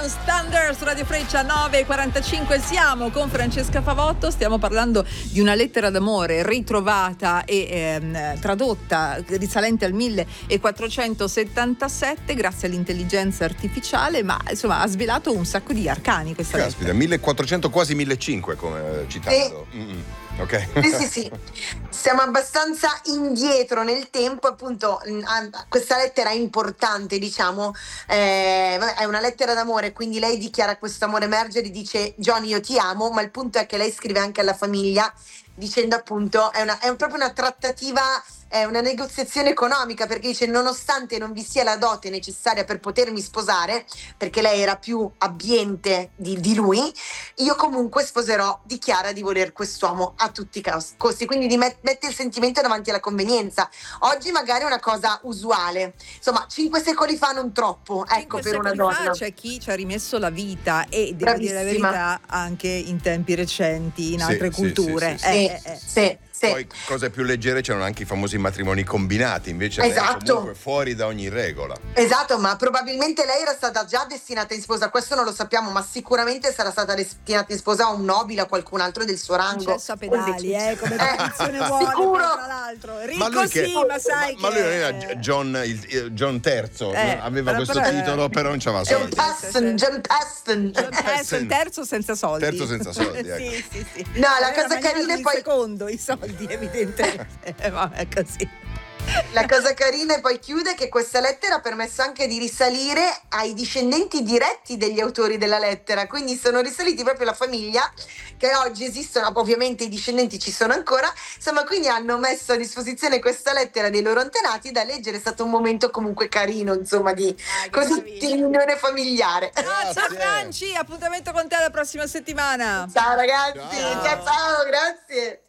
Dance Thunder su Radio Freccia 9:45. Siamo con Francesca Favotto, stiamo parlando di una lettera d'amore ritrovata e tradotta, risalente al 1477 grazie all'intelligenza artificiale, ma insomma ha svelato un sacco di arcani questa Caspita, lettera. 1400, quasi 1500 come citato. Ok. Sì. Siamo abbastanza indietro nel tempo, appunto. Questa lettera è importante, diciamo, è una lettera d'amore, quindi lei dichiara questo amore emergere, dice: John, io ti amo, ma il punto è che lei scrive anche alla famiglia dicendo appunto è proprio una trattativa, è una negoziazione economica, perché dice: nonostante non vi sia la dote necessaria per potermi sposare, perché lei era più abbiente di lui, io comunque sposerò, dichiara di voler quest'uomo a tutti i costi, quindi mette il sentimento davanti alla convenienza. Oggi magari è una cosa usuale, insomma 5 secoli fa non troppo, ecco, per una donna. C'è chi ci ha rimesso la vita, e devo dire la verità anche in tempi recenti, in altre culture. Sì. Poi cose più leggere, c'erano anche i famosi matrimoni combinati, invece lei è comunque fuori da ogni regola. Esatto, ma probabilmente lei era stata già destinata in sposa, questo non lo sappiamo, ma sicuramente sarà stata destinata in sposa a un nobile, a qualcun altro del suo rango. Concesso a pedali, come tradizione vuole, sicuro. Tra l'altro ricco, ma lui sai ma lui non era John III, aveva questo titolo, però non c'aveva soldi. John Paston, terzo senza soldi. Terzo senza soldi, ecco. Sì. No, la cosa carina è poi secondo i soldi, evidentemente. Vabbè, così. La cosa carina, e poi chiude, che questa lettera ha permesso anche di risalire ai discendenti diretti degli autori della lettera, quindi sono risaliti proprio alla famiglia, che oggi esistono, ovviamente i discendenti ci sono ancora, insomma, quindi hanno messo a disposizione questa lettera dei loro antenati da leggere. È stato un momento comunque carino, insomma, di riunione familiare. Ciao Franci, appuntamento con te la prossima settimana. Ciao ragazzi, ciao, grazie.